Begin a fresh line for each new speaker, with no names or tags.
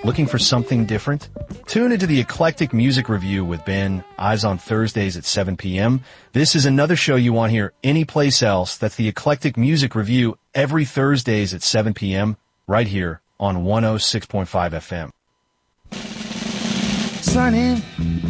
Looking for something different? Tune into the Eclectic Music Review with Ben, Eyes on Thursdays at 7 p.m. This is another show you won't hear anyplace else. That's the Eclectic Music Review every Thursdays at 7 p.m. right here on 106.5 FM.
Sign in